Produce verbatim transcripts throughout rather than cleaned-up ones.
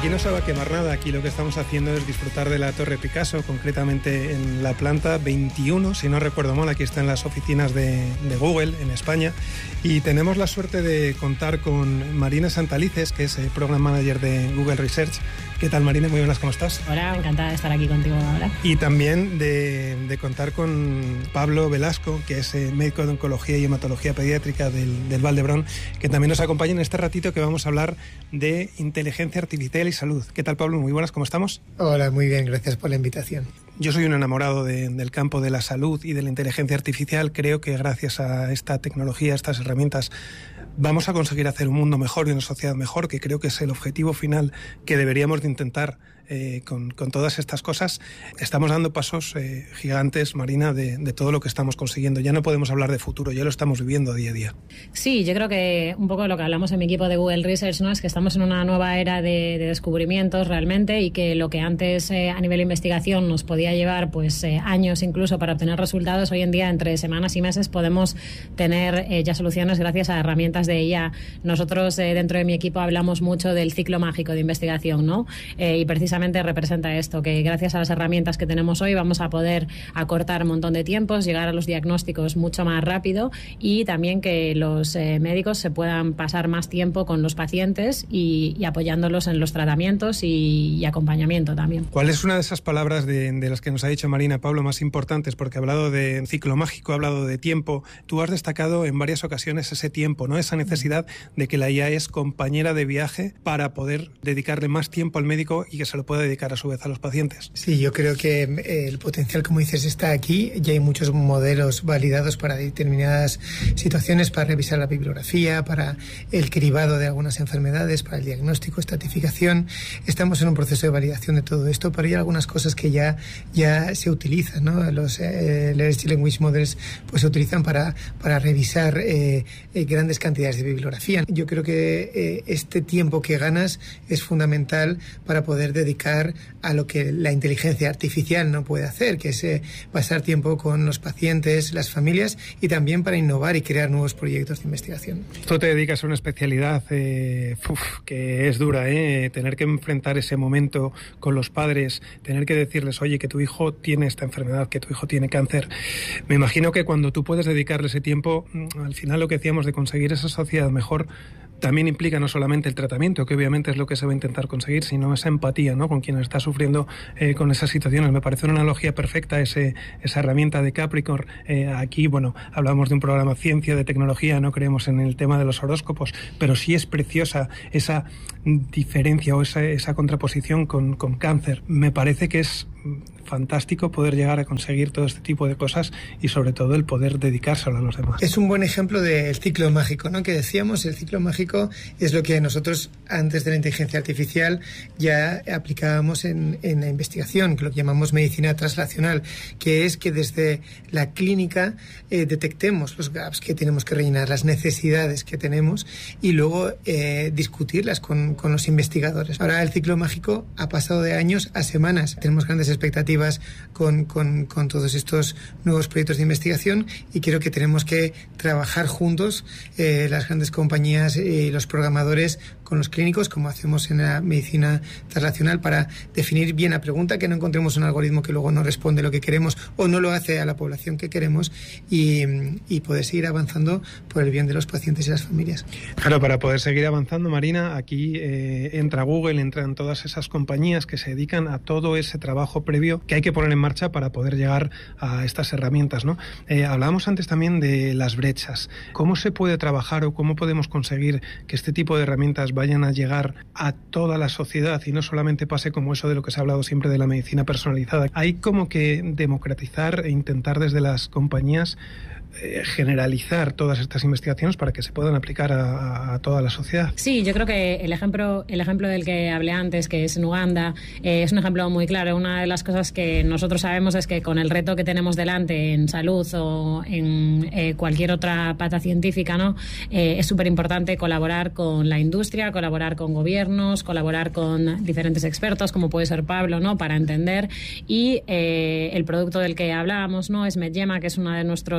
Aquí no se va a quemar nada, aquí lo que estamos haciendo es disfrutar de la Torre Picasso, concretamente en la planta veintiuno, si no recuerdo mal, aquí están las oficinas de, de Google en España, y tenemos la suerte de contar con Marina Santalices, que es Program Manager de Google Research. ¿Qué tal, Marina? Muy buenas, ¿cómo estás? Hola, encantada de estar aquí contigo ahora. Y también de, de contar con Pablo Velasco, que es eh, médico de oncología y hematología pediátrica del, del Vall d'Hebron, que también nos acompaña en este ratito que vamos a hablar de inteligencia artificial y salud. ¿Qué tal, Pablo? Muy buenas, ¿cómo estamos? Hola, muy bien, gracias por la invitación. Yo soy un enamorado de, del campo de la salud y de la inteligencia artificial. Creo que gracias a esta tecnología, a estas herramientas, vamos a conseguir hacer un mundo mejor y una sociedad mejor, que creo que es el objetivo final que deberíamos de intentar eh, con, con todas estas cosas. Estamos dando pasos eh, gigantes, Marina, de, de todo lo que estamos consiguiendo. Ya no podemos hablar de futuro, ya lo estamos viviendo día a día. Sí, yo creo que un poco lo que hablamos en mi equipo de Google Research, ¿no?, es que estamos en una nueva era de, de descubrimientos realmente, y que lo que antes eh, a nivel de investigación nos podía llevar pues eh, años incluso para obtener resultados, hoy en día entre semanas y meses podemos tener eh, ya soluciones gracias a herramientas de I A. Nosotros eh, dentro de mi equipo hablamos mucho del ciclo mágico de investigación, ¿no? Eh, y precisamente representa esto, que gracias a las herramientas que tenemos hoy vamos a poder acortar un montón de tiempos, llegar a los diagnósticos mucho más rápido, y también que los eh, médicos se puedan pasar más tiempo con los pacientes y, y apoyándolos en los tratamientos y, y acompañamiento también. ¿Cuál es una de esas palabras de, de las que nos ha dicho Marina, Pablo, más importantes? Porque ha hablado de ciclo mágico, ha hablado de tiempo. Tú has destacado en varias ocasiones ese tiempo, ¿no? Esa necesidad de que la I A es compañera de viaje para poder dedicarle más tiempo al médico y que se lo pueda dedicar a su vez a los pacientes. Sí, yo creo que el potencial, como dices, está aquí. Ya hay muchos modelos validados para determinadas situaciones, para revisar la bibliografía, para el cribado de algunas enfermedades, para el diagnóstico, estratificación. Estamos en un proceso de validación de todo esto, pero hay algunas cosas que ya, ya se utilizan, ¿no? Los eh, Large Language Models pues, se utilizan para, para revisar eh, eh, grandes cantidades de bibliografía. Yo creo que eh, este tiempo que ganas es fundamental para poder dedicar a lo que la inteligencia artificial no puede hacer, que es eh, pasar tiempo con los pacientes, las familias, y también para innovar y crear nuevos proyectos de investigación. Tú te dedicas a una especialidad eh, uf, que es dura, ¿eh? Tener que enfrentar ese momento con los padres, tener que decirles, oye, que tu hijo tiene esta enfermedad, que tu hijo tiene cáncer. Me imagino que cuando tú puedes dedicarle ese tiempo, al final lo que decíamos de conseguir esa sociedad mejor, también implica no solamente el tratamiento, que obviamente es lo que se va a intentar conseguir, sino esa empatía, ¿no?, con quien está sufriendo eh, con esas situaciones. Me parece una analogía perfecta ese, esa herramienta de Capricorn. Eh, aquí, bueno, hablamos de un programa ciencia, de tecnología, no creemos en el tema de los horóscopos, pero sí es preciosa esa diferencia o esa, esa contraposición con, con cáncer. Me parece que es fantástico poder llegar a conseguir todo este tipo de cosas y sobre todo el poder dedicárselo a los demás. Es un buen ejemplo del ciclo mágico, ¿no?, que decíamos. El ciclo mágico es lo que nosotros antes de la inteligencia artificial ya aplicábamos en, en la investigación, que lo que llamamos medicina translacional, que es que desde la clínica eh, detectemos los gaps que tenemos que rellenar, las necesidades que tenemos, y luego eh, discutirlas con, con los investigadores. Ahora el ciclo mágico ha pasado de años a semanas. Tenemos grandes expectativas Con, con, con todos estos nuevos proyectos de investigación, y creo que tenemos que trabajar juntos, eh, las grandes compañías y los programadores, con los clínicos, como hacemos en la medicina translacional, para definir bien la pregunta, que no encontremos un algoritmo que luego no responde lo que queremos o no lo hace a la población que queremos, y, y poder seguir avanzando por el bien de los pacientes y las familias. Claro, para poder seguir avanzando, Marina, aquí eh, entra Google, entran todas esas compañías que se dedican a todo ese trabajo previo que hay que poner en marcha para poder llegar a estas herramientas, ¿no? Eh, hablábamos antes también de las brechas. ¿Cómo se puede trabajar o cómo podemos conseguir que este tipo de herramientas vayan a llegar a toda la sociedad y no solamente pase como eso de lo que se ha hablado siempre de la medicina personalizada? Hay como que democratizar e intentar desde las compañías eh, generalizar todas estas investigaciones para que se puedan aplicar a, a toda la sociedad. Sí, yo creo que el ejemplo, el ejemplo del que hablé antes, que es en Uganda, eh, es un ejemplo muy claro. Una de las cosas que nosotros sabemos es que con el reto que tenemos delante en salud o en eh, cualquier otra pata científica, ¿no?, eh, es súper importante colaborar con la industria, colaborar con gobiernos, colaborar con diferentes expertos, como puede ser Pablo, ¿no?, para entender. Y eh, el producto del que hablábamos, ¿no?, es Medgema, que es uno de nuestros modelos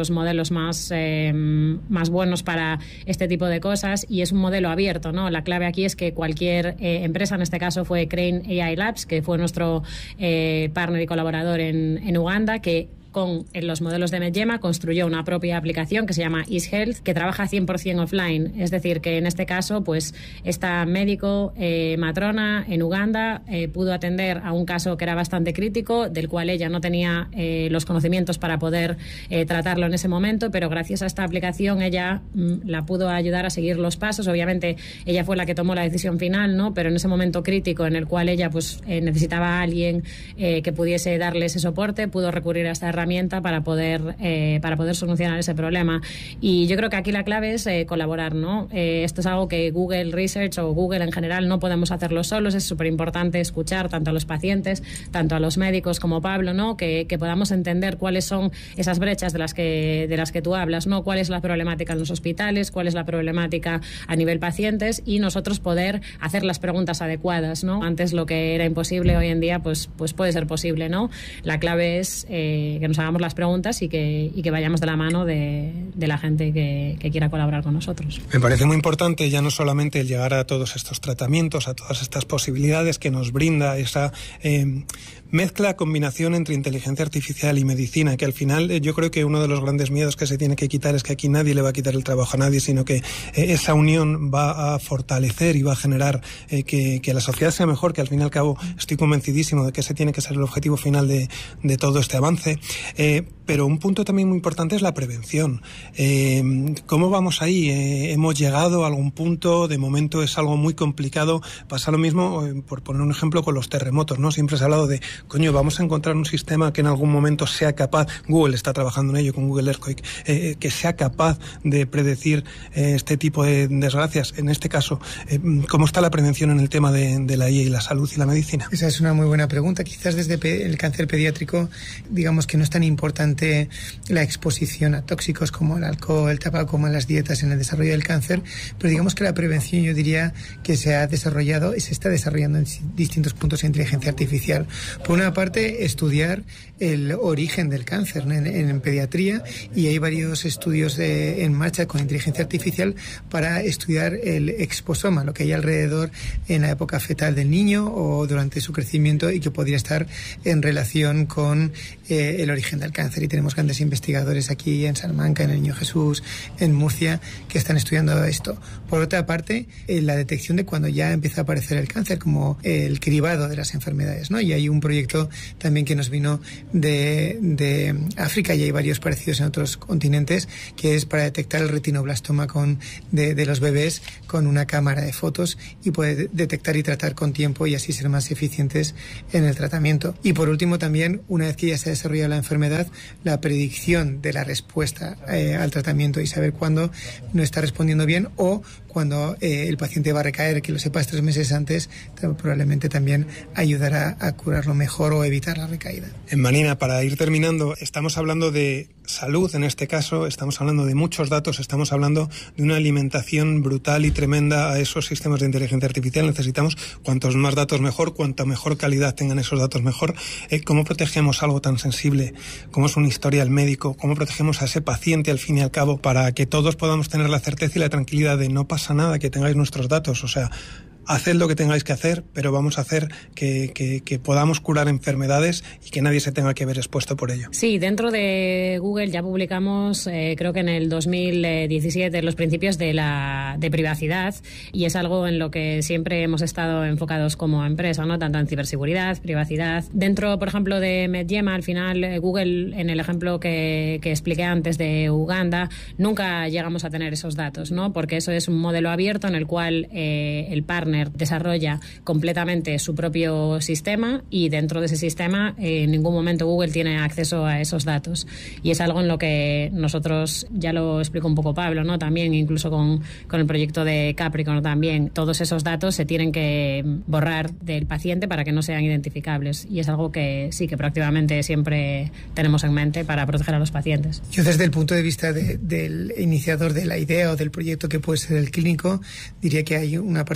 los más, eh, más buenos para este tipo de cosas, y es un modelo abierto, ¿no? La clave aquí es que cualquier eh, empresa, en este caso fue Crane A I Labs, que fue nuestro eh, partner y colaborador en, en Uganda, que con en los modelos de MedGemma construyó una propia aplicación que se llama EaseHealth, que trabaja cien por ciento offline. Es decir, que en este caso, pues esta médico eh, matrona en Uganda eh, pudo atender a un caso que era bastante crítico, del cual ella no tenía eh, los conocimientos para poder eh, tratarlo en ese momento, pero gracias a esta aplicación ella mm, la pudo ayudar a seguir los pasos. Obviamente ella fue la que tomó la decisión final, ¿no? Pero en ese momento crítico en el cual ella pues eh, necesitaba a alguien eh, que pudiese darle ese soporte, pudo recurrir a esta herramienta para poder eh, para poder solucionar ese problema. Y yo creo que aquí la clave es eh, colaborar, ¿no? Eh, esto es algo que Google Research o Google en general no podemos hacerlo solos. Es súper importante escuchar tanto a los pacientes, tanto a los médicos como Pablo, ¿no? Que, que podamos entender cuáles son esas brechas de las que de las que tú hablas, ¿no? Cuál es la problemática en los hospitales, cuál es la problemática a nivel pacientes, y nosotros poder hacer las preguntas adecuadas, ¿no? Antes lo que era imposible, hoy en día pues pues puede ser posible, ¿no? La clave es eh, que nos hagamos las preguntas y que, y que vayamos de la mano de, de la gente que, que quiera colaborar con nosotros. Me parece muy importante ya no solamente el llegar a todos estos tratamientos, a todas estas posibilidades que nos brinda esa eh, mezcla, combinación entre inteligencia artificial y medicina, que al final eh, yo creo que uno de los grandes miedos que se tiene que quitar es que aquí nadie le va a quitar el trabajo a nadie, sino que eh, esa unión va a fortalecer y va a generar eh, que, que la sociedad sea mejor, que al fin y al cabo estoy convencidísimo de que ese tiene que ser el objetivo final de, de todo este avance. Eh, pero un punto también muy importante es la prevención. Eh, ¿Cómo vamos ahí? Eh, ¿Hemos llegado a algún punto? De momento es algo muy complicado. Pasa lo mismo, eh, por poner un ejemplo, con los terremotos, ¿no? Siempre se ha hablado de, coño, vamos a encontrar un sistema que en algún momento sea capaz, Google está trabajando en ello con Google Earthquake, eh, que sea capaz de predecir eh, este tipo de desgracias. En este caso, eh, ¿cómo está la prevención en el tema de, de la I A y la salud y la medicina? Esa es una muy buena pregunta. Quizás desde el cáncer pediátrico, digamos que no es tan importante la exposición a tóxicos como el alcohol, el tabaco, como las dietas en el desarrollo del cáncer, pero digamos que la prevención, yo diría que se ha desarrollado y se está desarrollando en distintos puntos de inteligencia artificial. Por una parte, estudiar el origen del cáncer, ¿no? en, en pediatría, y hay varios estudios de, en marcha con inteligencia artificial para estudiar el exposoma, lo que hay alrededor en la época fetal del niño o durante su crecimiento, y que podría estar en relación con eh, el origen del cáncer. Y tenemos grandes investigadores aquí en Salamanca, en el Niño Jesús, en Murcia, que están estudiando esto. Por otra parte, eh, la detección de cuando ya empieza a aparecer el cáncer como el cribado de las enfermedades, ¿no? Y hay un proyecto también que nos vino de, de África, y hay varios parecidos en otros continentes, que es para detectar el retinoblastoma con, de, de los bebés con una cámara de fotos, y poder detectar y tratar con tiempo y así ser más eficientes en el tratamiento. Y por último también, una vez que ya se ha desarrollado la enfermedad, la predicción de la respuesta eh, al tratamiento, y saber cuándo no está respondiendo bien o cuando eh, el paciente va a recaer, que lo sepas tres meses antes, probablemente también ayudará a curarlo mejor o evitar la recaída. En Marina, para ir terminando, estamos hablando de salud en este caso, estamos hablando de muchos datos, estamos hablando de una alimentación brutal y tremenda a esos sistemas de inteligencia artificial. Necesitamos cuantos más datos mejor, cuanta mejor calidad tengan esos datos mejor. Eh, ¿Cómo protegemos algo tan sensible como es un historial médico? ¿Cómo protegemos a ese paciente al fin y al cabo para que todos podamos tener la certeza y la tranquilidad de no pasa nada, que tengáis nuestros datos? O sea, haced lo que tengáis que hacer, pero vamos a hacer que, que, que podamos curar enfermedades y que nadie se tenga que ver expuesto por ello. Sí, dentro de Google ya publicamos, eh, creo que en el dos mil diecisiete, los principios de la de privacidad, y es algo en lo que siempre hemos estado enfocados como empresa, ¿no? Tanto en ciberseguridad, privacidad. Dentro, por ejemplo, de MedGemma, al final, eh, Google, en el ejemplo que, que expliqué antes de Uganda, nunca llegamos a tener esos datos, ¿no? Porque eso es un modelo abierto en el cual eh, el partner desarrolla completamente su propio sistema, y dentro de ese sistema eh, en ningún momento Google tiene acceso a esos datos, y es algo en lo que nosotros, ya lo explicó un poco Pablo, ¿no? También incluso con, con el proyecto de Capricorn también, todos esos datos se tienen que borrar del paciente para que no sean identificables, y es algo que sí que proactivamente siempre tenemos en mente para proteger a los pacientes. Yo, desde el punto de vista de, del iniciador de la idea o del proyecto que puede ser el clínico, diría que hay una parte muy importante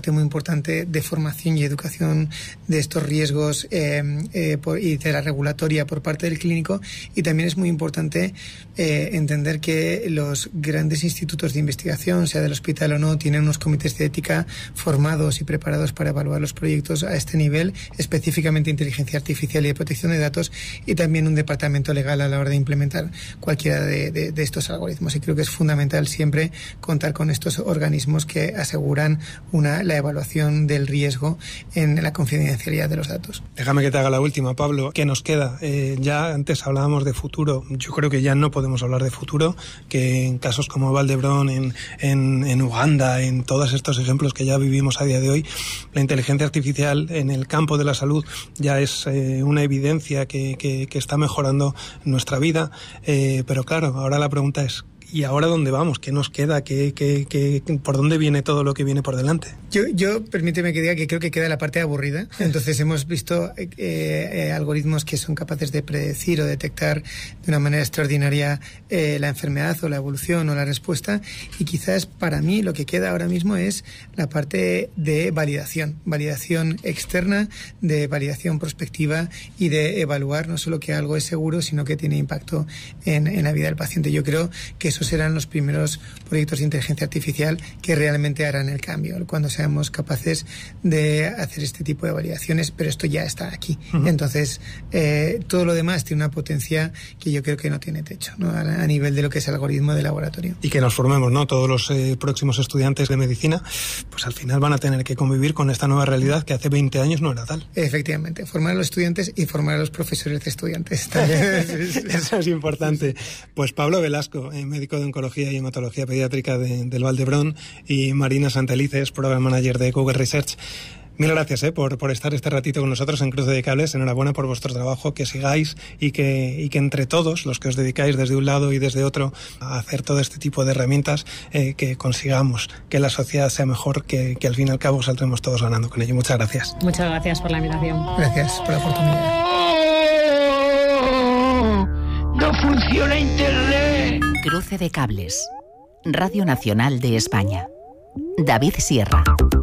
importante de formación y educación de estos riesgos eh, eh, por, y de la regulatoria por parte del clínico, y también es muy importante eh, entender que los grandes institutos de investigación, sea del hospital o no, tienen unos comités de ética formados y preparados para evaluar los proyectos a este nivel, específicamente inteligencia artificial y de protección de datos, y también un departamento legal a la hora de implementar cualquiera de, de, de estos algoritmos. Y creo que es fundamental siempre contar con estos organismos que aseguran una, la evaluación del riesgo en la confidencialidad de los datos. Déjame que te haga la última, Pablo. ¿Qué nos queda? Eh, ya antes hablábamos de futuro. Yo creo que ya no podemos hablar de futuro, que en casos como Valdebrón, en, en, en Uganda, en todos estos ejemplos que ya vivimos a día de hoy, la inteligencia artificial en el campo de la salud ya es eh, una evidencia que, que, que está mejorando nuestra vida. Eh, pero claro, ahora la pregunta es, ¿y ahora dónde vamos? ¿Qué nos queda? ¿Qué, qué, qué, ¿Por dónde viene todo lo que viene por delante? Yo, yo permíteme que diga que creo que queda la parte aburrida. Entonces hemos visto eh, eh, algoritmos que son capaces de predecir o detectar de una manera extraordinaria eh, la enfermedad o la evolución o la respuesta, y quizás para mí lo que queda ahora mismo es la parte de validación, validación externa, de validación prospectiva y de evaluar no solo que algo es seguro, sino que tiene impacto en, en la vida del paciente. Yo creo que esos serán los primeros proyectos de inteligencia artificial que realmente harán el cambio, cuando seamos capaces de hacer este tipo de validaciones, pero esto ya está aquí. Uh-huh. Entonces, eh, todo lo demás tiene una potencia que yo creo que no tiene techo, ¿no? A, a nivel de lo que es el algoritmo de laboratorio. Y que nos formemos, ¿no? Todos los eh, próximos estudiantes de medicina, pues al final van a tener que convivir con esta nueva realidad que hace veinte años no era tal. Efectivamente, formar a los estudiantes y formar a los profesores de estudiantes también. Eso es importante. Pues Pablo Velasco, eh, médico de oncología y hematología pediátrica de, del Valdebrón, y Marina Santelices, Program Manager de Google Research. Mil gracias eh, por, por estar este ratito con nosotros en Cruce de Cables. Enhorabuena por vuestro trabajo, que sigáis y que, y que entre todos los que os dedicáis desde un lado y desde otro a hacer todo este tipo de herramientas, eh, que consigamos que la sociedad sea mejor, que, que al fin y al cabo saldremos todos ganando con ello. Muchas gracias. Muchas gracias por la invitación. Gracias por la oportunidad. ¡No funciona Internet! Cruce de Cables. Radio Nacional de España. David Sierra.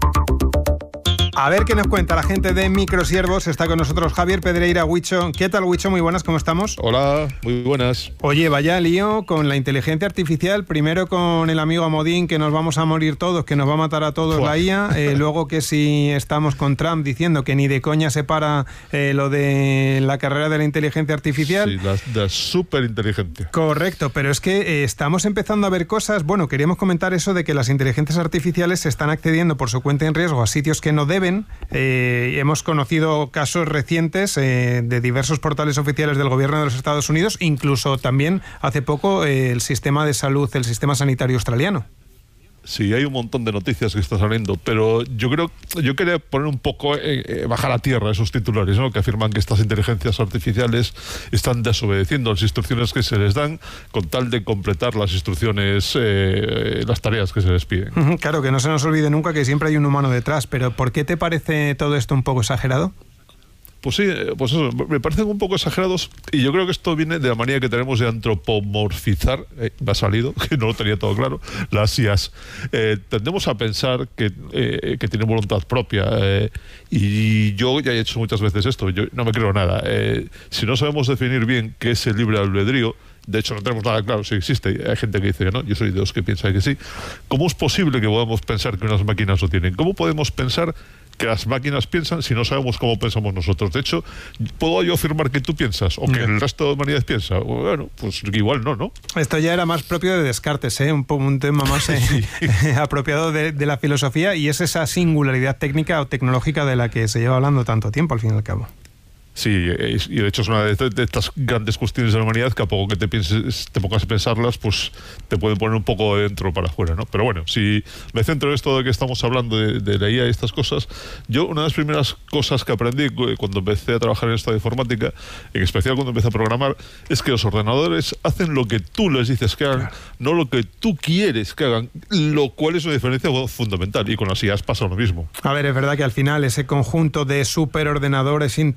A ver qué nos cuenta la gente de Microsiervos. Está con nosotros Javier Pedreira, Huicho. ¿Qué tal, Huicho? Muy buenas, ¿cómo estamos? Hola, muy buenas. Oye, vaya lío con la inteligencia artificial. Primero con el amigo Amodín, que nos vamos a morir todos, que nos va a matar a todos Buah. la I A. Eh, luego que si estamos con Trump diciendo que ni de coña se para eh, lo de la carrera de la inteligencia artificial. Sí, la, la superinteligencia. Correcto, pero es que eh, estamos empezando a ver cosas. Bueno, queríamos comentar eso de que las inteligencias artificiales se están accediendo por su cuenta en riesgo a sitios que no deben. Eh, hemos conocido casos recientes eh, de diversos portales oficiales del gobierno de los Estados Unidos, incluso también hace poco eh, el sistema de salud, el sistema sanitario australiano. Sí, hay un montón de noticias que están saliendo, pero yo creo, yo quería poner un poco, eh, eh, bajar a tierra esos titulares, ¿no? Que afirman que estas inteligencias artificiales están desobedeciendo las instrucciones que se les dan con tal de completar las instrucciones, eh, las tareas que se les piden. Claro, que no se nos olvide nunca que siempre hay un humano detrás, pero ¿por qué te parece todo esto un poco exagerado? Pues sí, pues eso, me parecen un poco exagerados, y yo creo que esto viene de la manera que tenemos de antropomorfizar, eh, me ha salido, que no lo tenía todo claro, las I As. Eh, tendemos a pensar que, eh, que tienen voluntad propia, eh, y yo ya he hecho muchas veces esto, yo no me creo nada. Eh, si no sabemos definir bien qué es el libre albedrío, de hecho no tenemos nada claro si existe, hay gente que dice que no, yo soy de los que piensa que sí. ¿Cómo es posible que podamos pensar que unas máquinas lo tienen? ¿Cómo podemos pensar que las máquinas piensan si no sabemos cómo pensamos nosotros? De hecho, ¿puedo yo afirmar que tú piensas o que el resto de la humanidad piensa? Bueno, pues igual no, ¿no? Esto ya era más propio de Descartes, ¿eh? un, un tema más eh, sí. apropiado de, de la filosofía, y es esa singularidad técnica o tecnológica de la que se lleva hablando tanto tiempo, al fin y al cabo. Sí, y de hecho es una de, de estas grandes cuestiones de la humanidad que a poco que te pienses, te pongas a pensarlas, pues te pueden poner un poco de dentro para afuera, ¿no? Pero bueno, si me centro en esto de que estamos hablando de, de la I A y estas cosas, yo una de las primeras cosas que aprendí cuando empecé a trabajar en esta de informática, en especial cuando empecé a programar, es que los ordenadores hacen lo que tú les dices que hagan, claro, no lo que tú quieres que hagan, lo cual es una diferencia fundamental, y con las I As pasa lo mismo. A ver, es verdad que al final ese conjunto de superordenadores inteligentes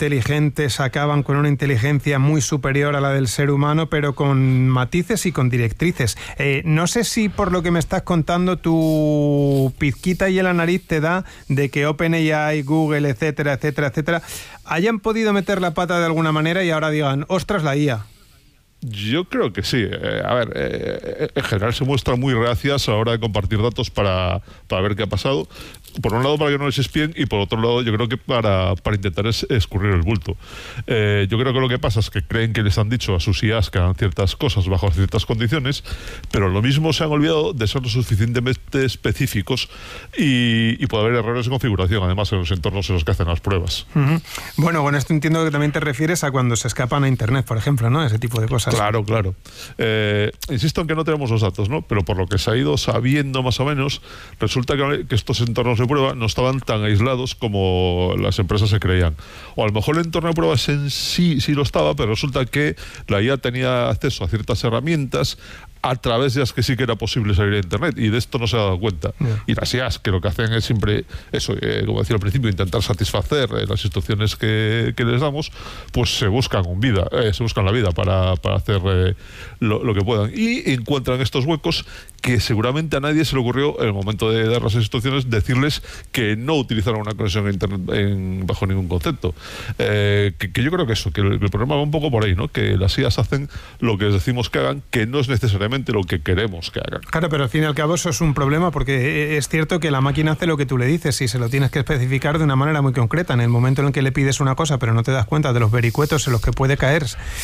mentes acaban con una inteligencia muy superior a la del ser humano, pero con matices y con directrices. Eh, no sé si por lo que me estás contando tu pizquita y en la nariz te da de que OpenAI, Google, etcétera, etcétera, etcétera, hayan podido meter la pata de alguna manera y ahora digan, ostras, la I A. Yo creo que sí. Eh, a ver, eh, en general se muestran muy reacias a la hora de compartir datos para, para ver qué ha pasado. Por un lado, para que no les espíen, y por otro lado, yo creo que para, para intentar es, escurrir el bulto. Eh, yo creo que lo que pasa es que creen que les han dicho a sus I As que hagan ciertas cosas bajo ciertas condiciones, pero lo mismo se han olvidado de ser lo suficientemente específicos y, y puede haber errores de configuración, además, en los entornos en los que hacen las pruebas. Uh-huh. Bueno, con esto entiendo que también te refieres a cuando se escapan a Internet, por ejemplo, ¿no? Ese tipo de cosas. Claro, claro. Eh, insisto en que no tenemos los datos, ¿no? Pero por lo que se ha ido sabiendo más o menos, resulta que, que estos entornos de prueba no estaban tan aislados como las empresas se creían. O a lo mejor el entorno de pruebas en sí sí lo estaba, pero resulta que la I A tenía acceso a ciertas herramientas a través de las que sí que era posible salir a Internet, y de esto no se ha dado cuenta. Yeah. Y las I As, que lo que hacen es siempre eso, eh, como decía al principio, intentar satisfacer eh, las instrucciones que, que les damos, pues se buscan un vida, eh, se buscan la vida para, para hacer eh, lo, lo que puedan, y encuentran estos huecos que seguramente a nadie se le ocurrió en el momento de dar las instrucciones decirles que no utilizaran una conexión a Internet en, bajo ningún concepto. Eh, que, que yo creo que eso, que el, el problema va un poco por ahí, ¿no? Que las I As hacen lo que les decimos que hagan, que no es necesariamente lo que queremos que hagan. Claro, pero al fin y al cabo eso es un problema, porque es cierto que la máquina hace lo que tú le dices y se lo tienes que especificar de una manera muy concreta. En el momento en el que le pides una cosa pero no te das cuenta de los vericuetos en los que puede caer.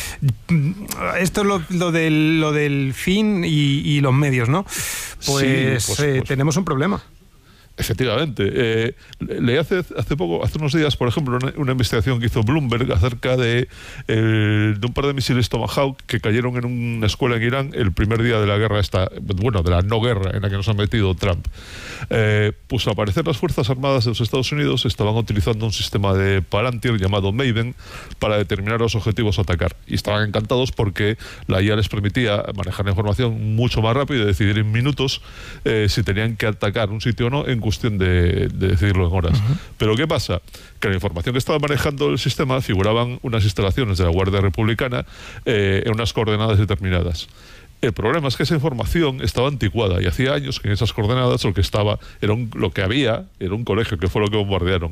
Esto es lo, lo, del, lo del fin y, y los medios, ¿no? Pues, sí, pues, eh, pues tenemos un problema. Efectivamente. Eh, leí hace, hace poco, hace unos días, por ejemplo, una, una investigación que hizo Bloomberg acerca de, eh, de un par de misiles Tomahawk que cayeron en una escuela en Irán el primer día de la guerra esta, bueno, de la no guerra en la que nos ha metido Trump. Eh, pues al parecer las Fuerzas Armadas de los Estados Unidos estaban utilizando un sistema de Palantir llamado Maven para determinar los objetivos a atacar. Y estaban encantados porque la I A les permitía manejar la información mucho más rápido y decidir en minutos eh, si tenían que atacar un sitio o no en cuestión de, de decidirlo en horas. Uh-huh. Pero ¿qué pasa? Que la información que estaba manejando el sistema figuraban unas instalaciones de la Guardia Republicana eh, en unas coordenadas determinadas. El problema es que esa información estaba anticuada y hacía años que en esas coordenadas lo que estaba era un, lo que había era un colegio, que fue lo que bombardearon.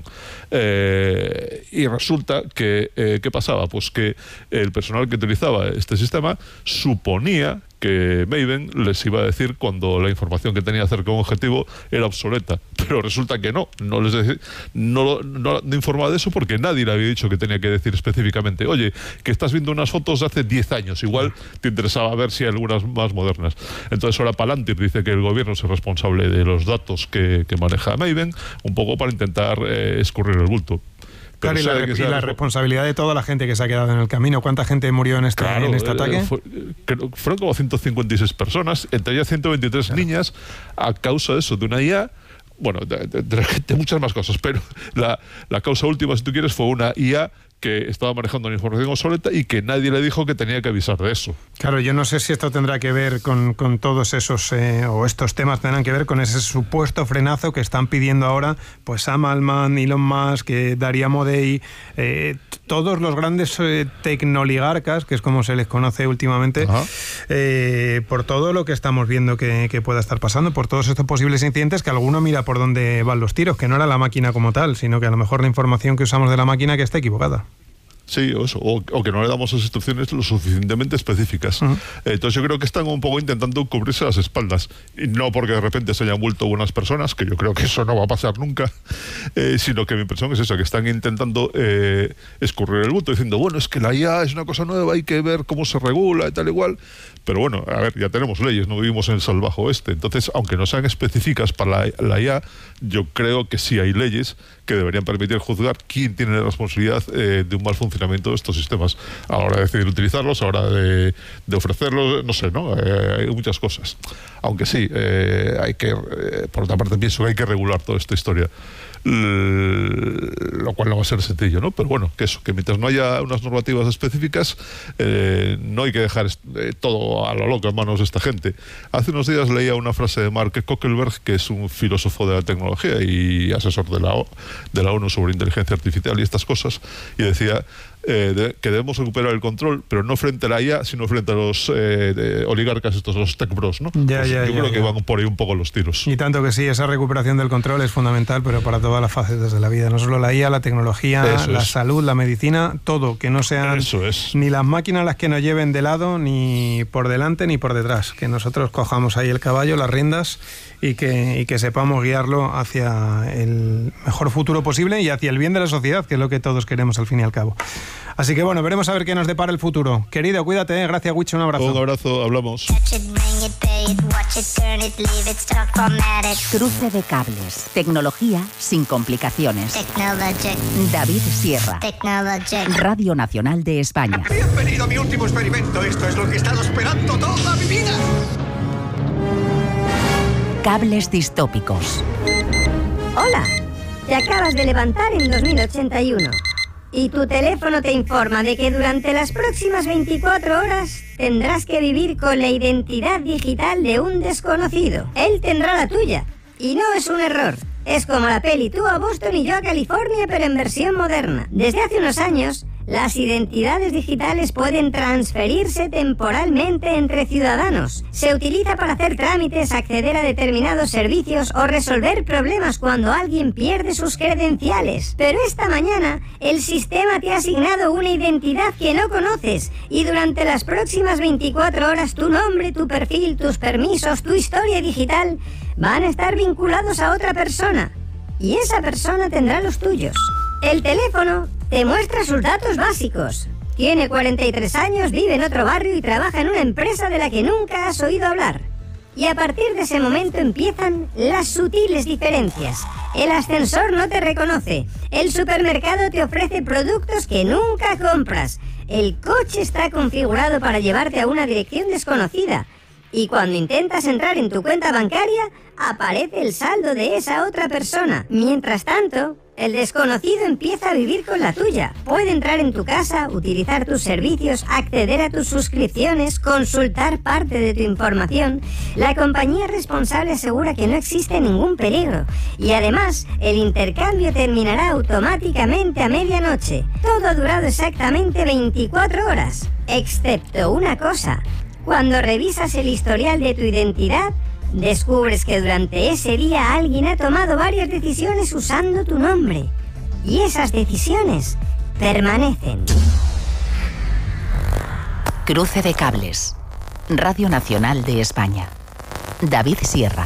Eh, y resulta que eh, ¿qué pasaba? Pues que el personal que utilizaba este sistema suponía que Maven les iba a decir cuando la información que tenía acerca de un objetivo era obsoleta, pero resulta que no, no les decí, no, no, no informaba de eso porque nadie le había dicho que tenía que decir específicamente, oye, que estás viendo unas fotos de hace diez años, igual te interesaba ver si hay algunas más modernas. Entonces ahora Palantir dice que el gobierno es el responsable de los datos que, que maneja Maven, un poco para intentar eh, escurrir el bulto. Claro, y la, y la responsabilidad de toda la gente que se ha quedado en el camino. ¿Cuánta gente murió en este, claro, en este ataque? Fue, fueron como ciento cincuenta y seis personas, entre ellas ciento veintitrés claro. niñas, a causa de eso, de una I A. Bueno, de, de, de, de muchas más cosas, pero la, la causa última, si tú quieres, fue una I A que estaba manejando una información obsoleta y que nadie le dijo que tenía que avisar de eso. Claro, yo no sé si esto tendrá que ver con, con todos esos, eh, o estos temas tendrán que ver con ese supuesto frenazo que están pidiendo ahora, pues Sam Altman, Elon Musk, eh, Daria Modei, eh, todos los grandes eh, tecnoligarcas, que es como se les conoce últimamente, eh, por todo lo que estamos viendo que, que pueda estar pasando, por todos estos posibles incidentes, que alguno mira por dónde van los tiros, que no era la máquina como tal, sino que a lo mejor la información que usamos de la máquina que está equivocada. Sí, o, eso, o, o que no le damos las instrucciones lo suficientemente específicas. Uh-huh. Entonces yo creo que están un poco intentando cubrirse las espaldas. Y no porque de repente se hayan vuelto buenas personas, que yo creo que eso no va a pasar nunca, eh, sino que mi impresión es esa, que están intentando eh, escurrir el bulto, diciendo, bueno, es que la I A es una cosa nueva, hay que ver cómo se regula y tal igual. Pero bueno, a ver, ya tenemos leyes, no vivimos en el salvaje oeste. Entonces, aunque no sean específicas para la, la I A, yo creo que sí hay leyes que deberían permitir juzgar quién tiene la responsabilidad eh, de un mal funcionamiento de estos sistemas a la hora de decidir utilizarlos, a la hora de, de ofrecerlos, no sé, ¿no? Eh, hay muchas cosas. Aunque sí, eh, hay que, eh, por otra parte, pienso que hay que regular toda esta historia. Lo cual no va a ser sencillo, ¿no? Pero bueno, que eso, que mientras no haya unas normativas específicas, eh, no hay que dejar eh, todo a lo loco en manos de esta gente. Hace unos días leía una frase de Mark Zuckerberg, que es un filósofo de la tecnología y asesor de la, de la ONU sobre inteligencia artificial y estas cosas, y decía, eh, de, que debemos recuperar el control, pero no frente a la I A, sino frente a los eh, oligarcas estos, los tech bros, ¿no? Ya, pues ya, yo ya, creo ya. que van por ahí un poco los tiros. Y tanto que sí, esa recuperación del control es fundamental, pero para todas las facetas de la vida, no solo la I A, la tecnología, Eso la es. salud, la medicina, todo, que no sean Eso es. ni las máquinas las que nos lleven de lado, ni por delante, ni por detrás, que nosotros cojamos ahí el caballo, las riendas y que, y que sepamos guiarlo hacia el mejor futuro posible y hacia el bien de la sociedad, que es lo que todos queremos al fin y al cabo. Así que bueno, veremos a ver qué nos depara el futuro. Querido, cuídate, ¿eh? Gracias, Wicho, un abrazo. Un abrazo, hablamos. Cruce de cables. Tecnología sin complicaciones. David Sierra. Radio Nacional de España. Bienvenido a mi último experimento. Esto es lo que he estado esperando toda mi vida. Cables distópicos. Hola, te acabas de levantar en dos mil ochenta y uno y tu teléfono te informa de que durante las próximas veinticuatro horas tendrás que vivir con la identidad digital de un desconocido. Él tendrá la tuya y no es un error. Es como la peli Tú a Boston y yo a California, pero en versión moderna. Desde hace unos años, las identidades digitales pueden transferirse temporalmente entre ciudadanos. Se utiliza para hacer trámites, acceder a determinados servicios o resolver problemas cuando alguien pierde sus credenciales. Pero esta mañana, el sistema te ha asignado una identidad que no conoces y durante las próximas veinticuatro horas tu nombre, tu perfil, tus permisos, tu historia digital van a estar vinculados a otra persona y esa persona tendrá los tuyos. El teléfono te muestra sus datos básicos. Tiene cuarenta y tres años, vive en otro barrio y trabaja en una empresa de la que nunca has oído hablar. Y a partir de ese momento empiezan las sutiles diferencias. El ascensor no te reconoce. El supermercado te ofrece productos que nunca compras. El coche está configurado para llevarte a una dirección desconocida. Y cuando intentas entrar en tu cuenta bancaria, aparece el saldo de esa otra persona. Mientras tanto, el desconocido empieza a vivir con la tuya. Puede entrar en tu casa, utilizar tus servicios, acceder a tus suscripciones, consultar parte de tu información. La compañía responsable asegura que no existe ningún peligro. Y además, el intercambio terminará automáticamente a medianoche. Todo ha durado exactamente veinticuatro horas. Excepto una cosa. Cuando revisas el historial de tu identidad, descubres que durante ese día alguien ha tomado varias decisiones usando tu nombre. Y esas decisiones permanecen. Cruce de cables. Radio Nacional de España. David Sierra.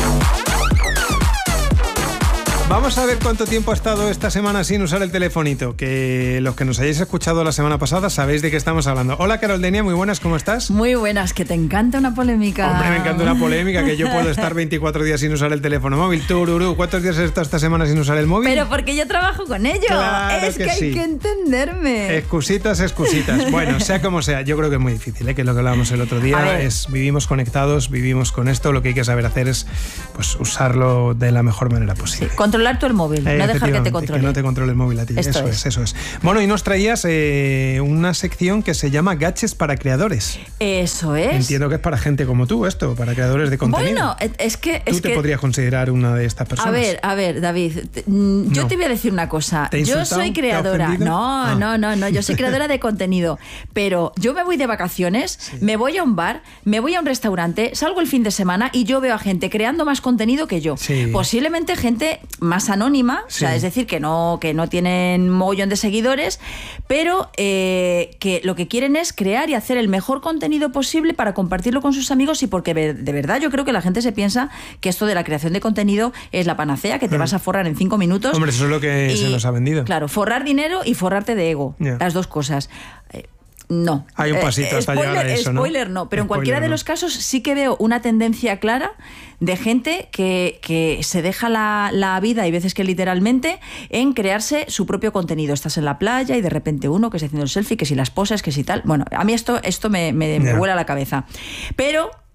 Vamos a ver cuánto tiempo ha estado esta semana sin usar el telefonito, que los que nos hayáis escuchado la semana pasada sabéis de qué estamos hablando. Hola, Carol Denia, muy buenas, ¿cómo estás? Muy buenas, que te encanta una polémica. Hombre, me encanta una polémica, que yo puedo estar veinticuatro días sin usar el teléfono móvil. Tururú, ¿cuántos días has estado esta semana sin usar el móvil? Pero porque yo trabajo con ello. Claro es que, que hay sí. que entenderme. Excusitas, excusitas. Bueno, sea como sea, yo creo que es muy difícil, ¿eh? Que es lo que hablábamos el otro día. Es, vivimos conectados, vivimos con esto. Lo que hay que saber hacer es pues usarlo de la mejor manera posible. Sí, controlar tú el móvil. Eh, no dejar que te controle. Que no te controle el móvil a ti. Esto eso es. es, eso es. Bueno, y nos traías eh, una sección que se llama Gadgets para creadores. Eso es. Entiendo que es para gente como tú esto, para creadores de contenido. Bueno, es que... Tú es te que... podrías considerar una de estas personas. A ver, a ver, David, te, mm, yo No. te voy a decir una cosa. ¿Te he Yo insultado? soy ¿Te he creadora. ofendido? No, Ah. no, no, no. Yo soy creadora de contenido. Pero yo me voy de vacaciones, Sí. me voy a un bar, me voy a un restaurante, salgo el fin de semana y yo veo a gente creando más contenido que yo. Sí. Posiblemente gente más anónima, Sí. o sea, es decir, que no, que no tienen mogollón de seguidores, pero eh, que lo que quieren es crear y hacer el mejor contenido posible para compartirlo con sus amigos, y porque de verdad yo creo que la gente se piensa que esto de la creación de contenido es la panacea, que te Mm. vas a forrar en cinco minutos. Hombre, eso es lo que Y, se nos ha vendido. Claro, forrar dinero y forrarte de ego, Ya. las dos cosas. Eh, No. Hay un pasito hasta spoiler, llegar a eso, ¿no? Spoiler no, pero en Spoiler cualquiera de no. los casos sí que veo una tendencia clara de gente que, que se deja la, la vida, y veces que literalmente, en crearse su propio contenido. Estás en la playa y de repente uno que está haciendo el selfie, que si las poses, que si tal. Bueno, a mí esto, esto me, me, me Ya. vuela la cabeza. Pero...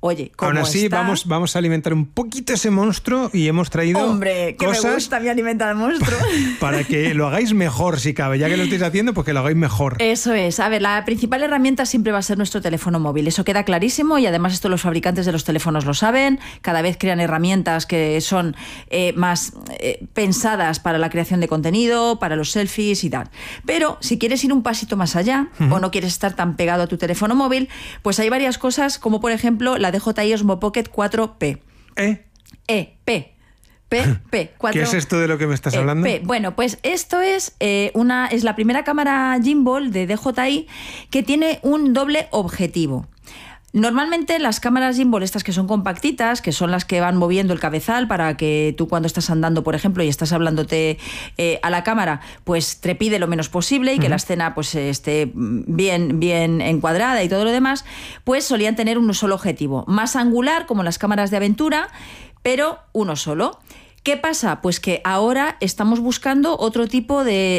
Oye, ¿cómo Aún así, está? vamos, vamos a alimentar un poquito ese monstruo y hemos traído Hombre, que cosas me gusta a mí alimentar al monstruo. para que lo hagáis mejor, si cabe. Ya que lo estáis haciendo, pues que lo hagáis mejor. Eso es. A ver, la principal herramienta siempre va a ser nuestro teléfono móvil. Eso queda clarísimo y además esto los fabricantes de los teléfonos lo saben. Cada vez crean herramientas que son eh, más eh, pensadas para la creación de contenido, para los selfies y tal. Pero si quieres ir un pasito más allá uh-huh. o no quieres estar tan pegado a tu teléfono móvil, pues hay varias cosas, como por ejemplo la D J I Osmo Pocket cuatro P. ¿Eh? E, P. P, P, cuatro, ¿Qué es esto de lo que me estás hablando? P. Bueno, pues esto es, eh, una, es la primera cámara gimbal de D J I que tiene un doble objetivo. Normalmente las cámaras gimbal, estas que son compactitas, que son las que van moviendo el cabezal para que tú cuando estás andando, por ejemplo, y estás hablándote eh, a la cámara, pues trepide lo menos posible y que uh-huh. la escena pues esté bien, bien encuadrada y todo lo demás, pues solían tener un solo objetivo. Más angular, como las cámaras de aventura, pero uno solo. ¿Qué pasa? Pues que ahora estamos buscando otro tipo de,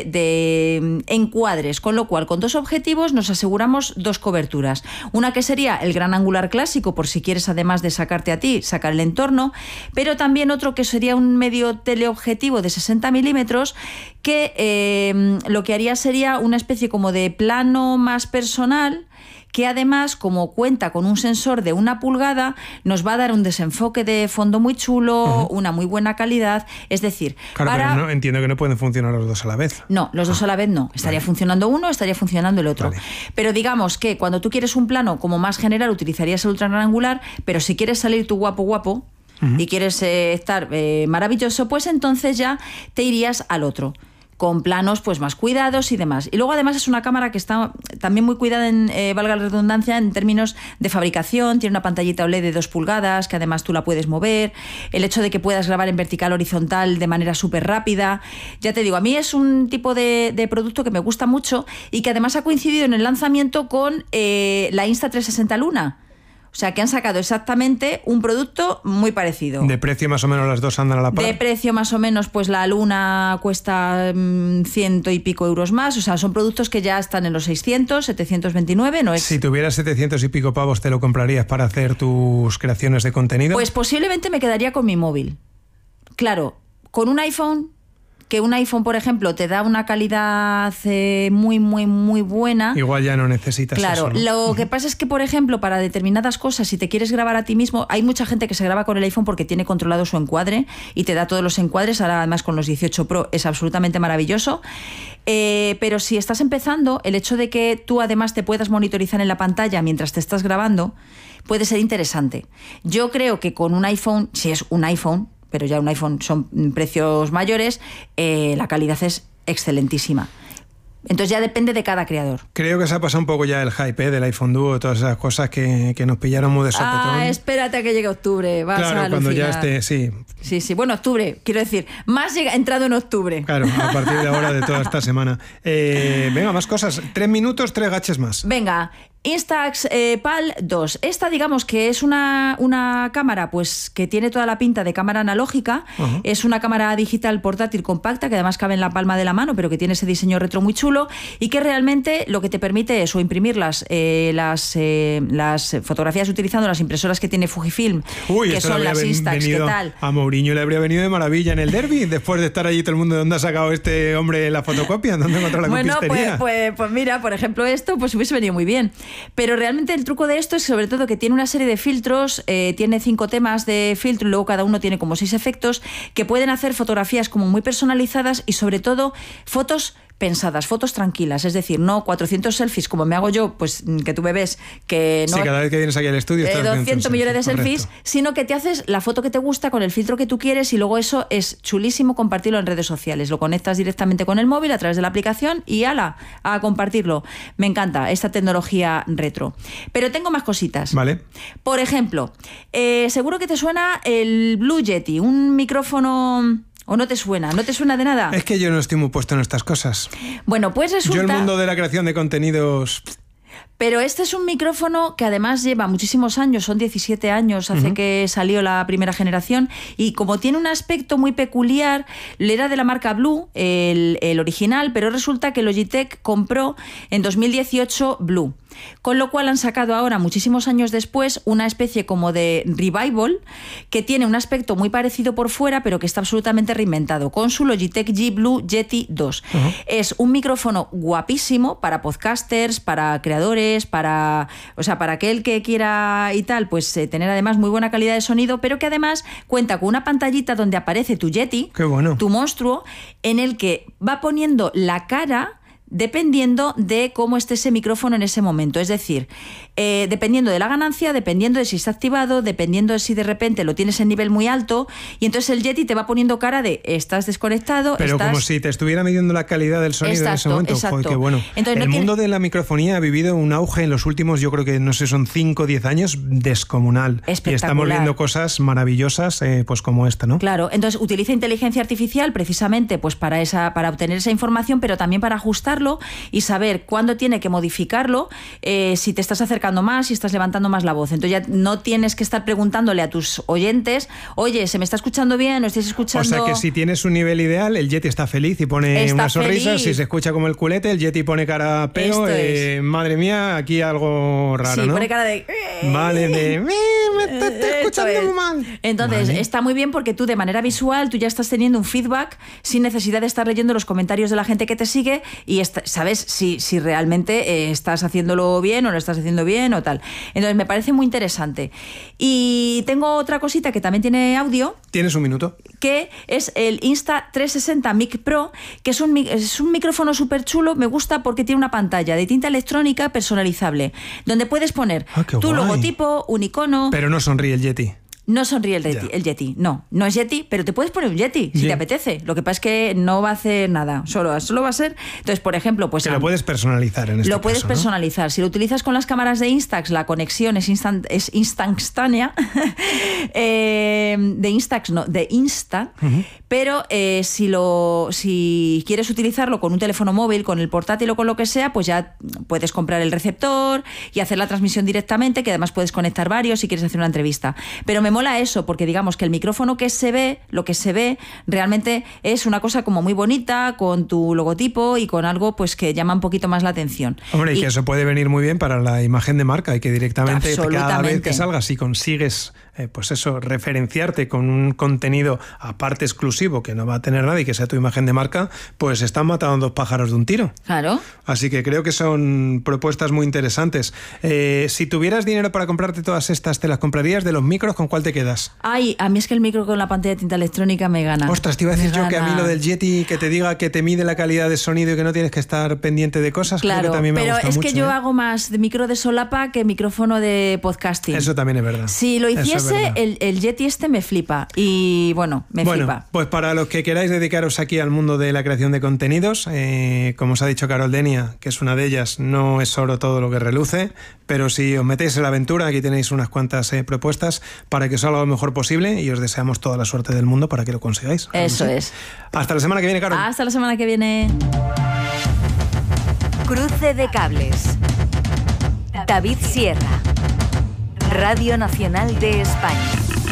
de encuadres, con lo cual con dos objetivos nos aseguramos dos coberturas. Una que sería el gran angular clásico, por si quieres además de sacarte a ti, sacar el entorno, pero también otro que sería un medio teleobjetivo de sesenta milímetros que eh, lo que haría sería una especie como de plano más personal, que además, como cuenta con un sensor de una pulgada, nos va a dar un desenfoque de fondo muy chulo, uh-huh. una muy buena calidad. Es decir, claro, para... pero no, entiendo que no pueden funcionar los dos a la vez. No, los dos a la vez no. Estaría vale. funcionando uno, estaría funcionando el otro. Vale. Pero digamos que cuando tú quieres un plano como más general, utilizarías el ultra gran angular, pero si quieres salir tú guapo, guapo, uh-huh. y quieres eh, estar eh, maravilloso, pues entonces ya te irías al otro, con planos pues más cuidados y demás. Y luego además es una cámara que está también muy cuidada, en, eh, valga la redundancia, en términos de fabricación. Tiene una pantallita O L E D de dos pulgadas que además tú la puedes mover. El hecho de que puedas grabar en vertical horizontal de manera súper rápida. Ya te digo, a mí es un tipo de, de producto que me gusta mucho y que además ha coincidido en el lanzamiento con eh, la Insta trescientos sesenta Luna. O sea, que han sacado exactamente un producto muy parecido. ¿De precio más o menos las dos andan a la par? De precio más o menos, pues la Luna cuesta mmm, ciento y pico euros más. O sea, son productos que ya están en los seiscientos, setecientos veintinueve. No es... Si tuvieras setecientos y pico pavos, ¿te lo comprarías para hacer tus creaciones de contenido? Pues posiblemente me quedaría con mi móvil. Claro, con un iPhone... que un iPhone, por ejemplo, te da una calidad eh, muy, muy, muy buena. Igual ya no necesitas claro, eso, ¿no? Lo Uh-huh. que pasa es que, por ejemplo, para determinadas cosas, si te quieres grabar a ti mismo, hay mucha gente que se graba con el iPhone porque tiene controlado su encuadre y te da todos los encuadres. Ahora, además, con los dieciocho Pro es absolutamente maravilloso. Eh, pero si estás empezando, el hecho de que tú además te puedas monitorizar en la pantalla mientras te estás grabando puede ser interesante. Yo creo que con un iPhone, si es un iPhone, pero ya un iPhone son precios mayores, eh, la calidad es excelentísima. Entonces ya depende de cada creador. Creo que se ha pasado un poco ya el hype ¿eh? del iPhone Duo, todas esas cosas que, que nos pillaron muy de sopetón. Ah, espérate a que llegue octubre, vas claro, a cuando alucinar. ya esté, sí. Sí, sí, bueno, octubre, quiero decir, más llega, entrado en octubre. Claro, a partir de ahora, de toda esta semana. Eh, venga, más cosas. Tres minutos, tres gaches más. Venga, Instax eh, PAL dos. Esta, digamos que es una, una cámara pues que tiene toda la pinta de cámara analógica. Uh-huh. Es una cámara digital portátil compacta que además cabe en la palma de la mano, pero que tiene ese diseño retro muy chulo y que realmente lo que te permite es o imprimir las, eh, las, eh, las fotografías utilizando las impresoras que tiene Fujifilm, Uy, que son las Instax. ¿Qué tal? A Mourinho le habría venido de maravilla en el derbi, después de estar allí todo el mundo. ¿De dónde ha sacado este hombre la fotocopia? ¿Dónde encontró la bueno, copistería? Pues, pues, pues mira, por ejemplo, esto pues hubiese venido muy bien. Pero realmente el truco de esto es sobre todo que tiene una serie de filtros, eh, tiene cinco temas de filtro y luego cada uno tiene como seis efectos que pueden hacer fotografías como muy personalizadas y sobre todo fotos pensadas, fotos tranquilas, es decir, no cuatrocientos selfies como me hago yo, pues que tú me ves que no... Sí, cada vez que vienes aquí al estudio estás eh, doscientos millones de selfies, correcto. Sino que te haces la foto que te gusta con el filtro que tú quieres y luego eso es chulísimo compartirlo en redes sociales. Lo conectas directamente con el móvil a través de la aplicación y ala, a compartirlo. Me encanta esta tecnología retro. Pero tengo más cositas. Vale. Por ejemplo, eh, seguro que te suena el Blue Yeti, un micrófono... ¿O no te suena? ¿No te suena de nada? Es que yo no estoy muy puesto en estas cosas. Bueno, pues resulta... Yo el mundo de la creación de contenidos... Pero este es un micrófono que además lleva muchísimos años, son diecisiete años, hace uh-huh. que salió la primera generación, y como tiene un aspecto muy peculiar, le era de la marca Blue, el, el original, pero resulta que Logitech compró en dos mil dieciocho Blue. con lo cual han sacado ahora, muchísimos años después, una especie como de revival que tiene un aspecto muy parecido por fuera, pero que está absolutamente reinventado, con su Logitech G Blue Yeti dos. Uh-huh. Es un micrófono guapísimo para podcasters, para creadores, para, o sea, para aquel que quiera y tal, pues eh, tener además muy buena calidad de sonido, pero que además cuenta con una pantallita donde aparece tu Yeti, Qué bueno. tu monstruo, en el que va poniendo la cara dependiendo de cómo esté ese micrófono en ese momento. Es decir, eh, dependiendo de la ganancia, dependiendo de si está activado, dependiendo de si de repente lo tienes en nivel muy alto, y entonces el Yeti te va poniendo cara de estás desconectado. Pero estás... como si te estuviera midiendo la calidad del sonido exacto, en ese momento. Exacto. Joder, qué bueno. Entonces, el no mundo tiene... de la microfonía ha vivido un auge en los últimos, yo creo que no sé, son cinco o diez años, descomunal. Y estamos viendo cosas maravillosas, eh, pues como esta, ¿no? Claro, entonces utiliza inteligencia artificial precisamente pues para, esa, para obtener esa información, pero también para ajustarlo y saber cuándo tiene que modificarlo, eh, si te estás acercando más, si estás levantando más la voz. Entonces ya no tienes que estar preguntándole a tus oyentes, oye, ¿se me está escuchando bien? ¿No estáis escuchando? O sea que si tienes un nivel ideal, el Yeti está feliz y pone está una sonrisa. Feliz. Si se escucha como el culete, el Yeti pone cara peo. Eh, madre mía, aquí algo raro, sí, ¿no? pone cara de... Vale, de... Me está, está escuchando muy mal. Entonces, vale. Está muy bien porque tú de manera visual, tú ya estás teniendo un feedback sin necesidad de estar leyendo los comentarios de la gente que te sigue y está, sabes si, si realmente eh, estás haciéndolo bien o lo estás haciendo bien o tal. Entonces, me parece muy interesante. Y tengo otra cosita que también tiene audio. ¿Tienes un minuto? Que es el Insta trescientos sesenta Mic Pro, que es un, es un micrófono súper chulo. Me gusta porque tiene una pantalla de tinta electrónica personalizable, donde puedes poner ah, tu guay. logotipo, un icono... Pero no sonríe el Yeti. No sonríe el Yeti, el Yeti, no, no es Yeti, pero te puedes poner un Yeti si sí. te apetece. Lo que pasa es que no va a hacer nada, solo, solo va a ser... Entonces, por ejemplo, pues... Que lo puedes personalizar en este Lo caso, puedes personalizar. ¿no? Si lo utilizas con las cámaras de Instax, la conexión es, instant, es instantánea. eh, de Instax, no, de Insta. Uh-huh. Pero eh, si, lo, si quieres utilizarlo con un teléfono móvil, con el portátil o con lo que sea, pues ya puedes comprar el receptor y hacer la transmisión directamente, que además puedes conectar varios si quieres hacer una entrevista. Pero me mola eso, porque digamos que el micrófono que se ve, lo que se ve, realmente es una cosa como muy bonita, con tu logotipo y con algo pues que llama un poquito más la atención. Hombre, y, y que eso puede venir muy bien para la imagen de marca y que directamente cada vez que salgas, si consigues eh, pues eso, referenciarte con un contenido aparte exclusivo que no va a tener nadie y que sea tu imagen de marca, pues están matando dos pájaros de un tiro. Claro. Así que creo que son propuestas muy interesantes. Eh, si tuvieras dinero para comprarte todas estas, ¿te las comprarías? De los micros, ¿con cuál te quedas? Ay, a mí es que el micro con la pantalla de tinta electrónica me gana. Ostras, te iba a decir me yo gana. que a mí lo del Yeti, que te diga que te mide la calidad de sonido y que no tienes que estar pendiente de cosas, claro, creo que también me pero gusta es mucho, que yo ¿eh? hago más de micro de solapa que micrófono de podcasting. Eso también es verdad. Si lo hiciese, es el, el Yeti este me flipa. Y bueno, me bueno, flipa. Pues para los que queráis dedicaros aquí al mundo de la creación de contenidos, eh, como os ha dicho Carol Denia, que es una de ellas, no es oro todo lo que reluce, pero si os metéis en la aventura, aquí tenéis unas cuantas eh, propuestas para que os salga lo mejor posible y os deseamos toda la suerte del mundo para que lo consigáis. Eso ¿sí? es. Hasta la semana que viene, Carol. Hasta la semana que viene. Cruce de cables. David Sierra. Radio Nacional de España.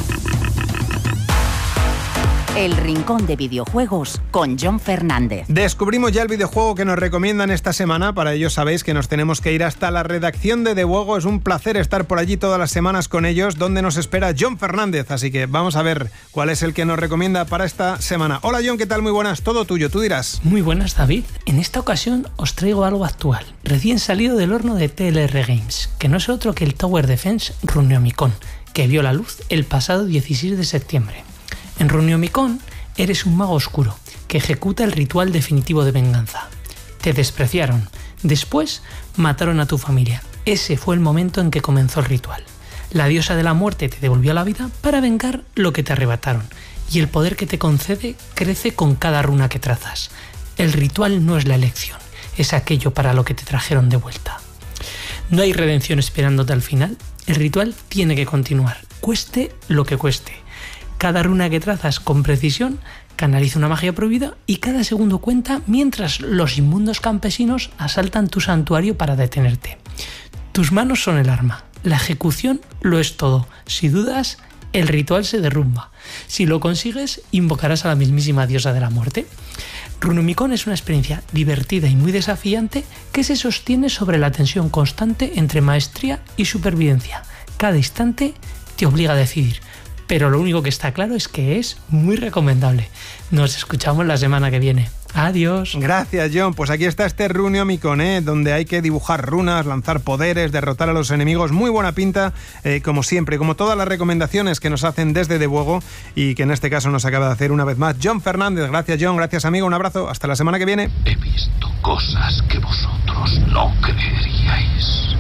El Rincón de Videojuegos con Jon Fernández. Descubrimos ya el videojuego que nos recomiendan esta semana. Para ello sabéis que nos tenemos que ir hasta la redacción de The Juego. Es un placer estar por allí todas las semanas con ellos, donde nos espera Jon Fernández. Así que vamos a ver cuál es el que nos recomienda para esta semana. Hola Jon, ¿qué tal? Muy buenas, todo tuyo, tú dirás. Muy buenas, David. En esta ocasión os traigo algo actual, recién salido del horno de T L R Games, que no es otro que el Tower Defense Runnemicon, que vio la luz el pasado dieciséis de septiembre. En Runnemicon eres un mago oscuro que ejecuta el ritual definitivo de venganza. Te despreciaron, después mataron a tu familia. Ese fue el momento en que comenzó el ritual. La diosa de la muerte te devolvió la vida para vengar lo que te arrebataron, y el poder que te concede crece con cada runa que trazas. El ritual no es la elección, es aquello para lo que te trajeron de vuelta. No hay redención esperándote al final, el ritual tiene que continuar, cueste lo que cueste. Cada runa que trazas con precisión canaliza una magia prohibida y cada segundo cuenta mientras los inmundos campesinos asaltan tu santuario para detenerte. Tus manos son el arma, la ejecución lo es todo. Si dudas, el ritual se derrumba. Si lo consigues, invocarás a la mismísima diosa de la muerte. Runomicon es una experiencia divertida y muy desafiante que se sostiene sobre la tensión constante entre maestría y supervivencia. Cada instante te obliga a decidir, pero lo único que está claro es que es muy recomendable. Nos escuchamos la semana que viene. Adiós. Gracias, John. Pues aquí está este Runomicon, ¿eh? Donde hay que dibujar runas, lanzar poderes, derrotar a los enemigos. Muy buena pinta, eh, como siempre, como todas las recomendaciones que nos hacen desde De Buego y que en este caso nos acaba de hacer una vez más John Fernández. Gracias, John. Gracias, amigo. Un abrazo. Hasta la semana que viene. He visto cosas que vosotros no creeríais.